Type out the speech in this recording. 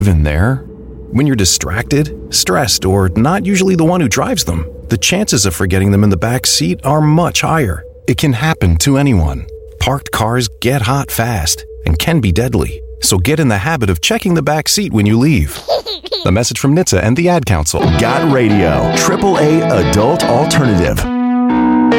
in there. When you're distracted, stressed, or not usually the one who drives them, the chances of forgetting them in the back seat are much higher. It can happen to anyone. Parked cars get hot fast and can be deadly. So get in the habit of checking the back seat when you leave. A message from NHTSA and the Ad Council. Got Radio, AAA adult alternative.